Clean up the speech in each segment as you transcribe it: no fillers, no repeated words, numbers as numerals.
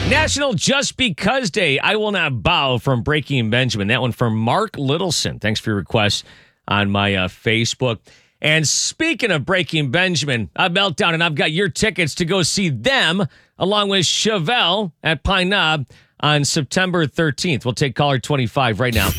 National Just Because Day. I Will Not Bow from Breaking Benjamin. That one from Mark Littleson. Thanks for your request on my Facebook. And speaking of Breaking Benjamin, I'm Meltdown, and I've got your tickets to go see them along with Chevelle at Pine Knob on September 13th. We'll take caller 25 right now.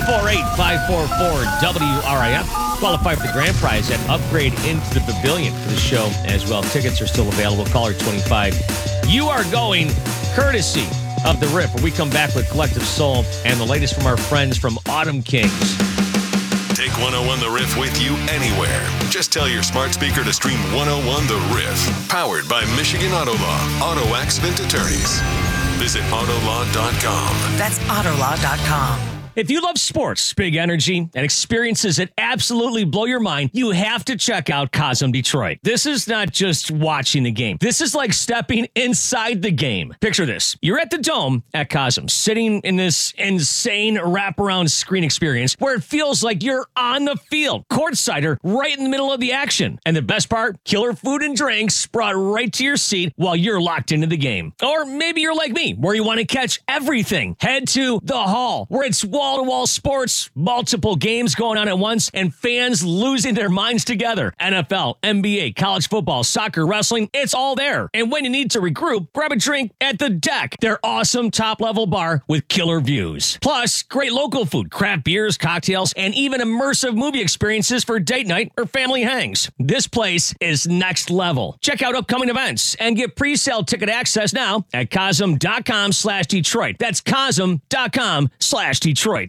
248-544-WRIF. Qualify for the grand prize and upgrade into the pavilion for the show as well. Tickets are still available. Caller 25. You are going courtesy of The Riff, where we come back with Collective Soul and the latest from our friends from Autumn Kings. Take 101 The Riff with you anywhere. Just tell your smart speaker to stream 101 The Riff. Powered by Michigan Auto Law. Auto accident attorneys. Visit Autolaw.com. That's Autolaw.com. If you love sports, big energy, and experiences that absolutely blow your mind, you have to check out Cosm Detroit. This is not just watching the game. This is like stepping inside the game. Picture this. You're at the Dome at Cosm, sitting in this insane wraparound screen experience where it feels like you're on the field, courtsider, right in the middle of the action. And the best part, killer food and drinks brought right to your seat while you're locked into the game. Or maybe you're like me, where you want to catch everything. Head to the Hall, where it's wall-to-wall sports, multiple games going on at once, and fans losing their minds together. NFL, NBA, college football, soccer, wrestling, it's all there. And when you need to regroup, grab a drink at The Deck, their awesome top-level bar with killer views. Plus, great local food, craft beers, cocktails, and even immersive movie experiences for date night or family hangs. This place is next level. Check out upcoming events and get pre-sale ticket access now at Cosm.com/Detroit. That's Cosm.com/Detroit.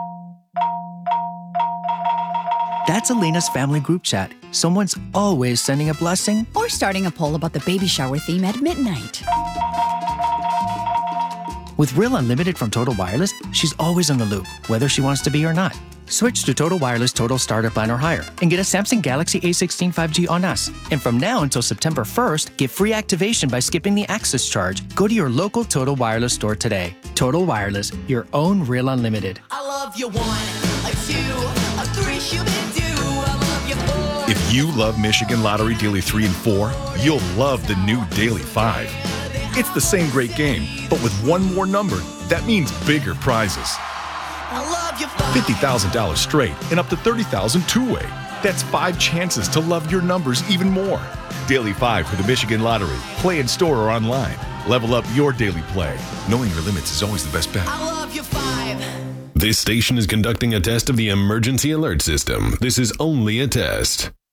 That's Elena's family group chat. Someone's always sending a blessing or starting a poll about the baby shower theme at midnight. With Real Unlimited from Total Wireless, she's always in the loop, whether she wants to be or not. Switch to Total Wireless Total Starter Plan or higher and get a Samsung Galaxy A16 5G on us. And from now until September 1st, get free activation by skipping the access charge. Go to your local Total Wireless store today. Total Wireless, your own Real Unlimited. I love you 1, a 2, a 3, Shoo-Be-Doo. I love you 4. If you love Michigan Lottery Daily 3 and 4, you'll love the new Daily 5. It's the same great game, but with one more number, that means bigger prizes. I love you 5. $50,000 straight and up to $30,000 two-way. That's 5 chances to love your numbers even more. Daily 5 for the Michigan Lottery. Play in store or online. Level up your daily play. Knowing your limits is always the best bet. I love you 5. This station is conducting a test of the emergency alert system. This is only a test.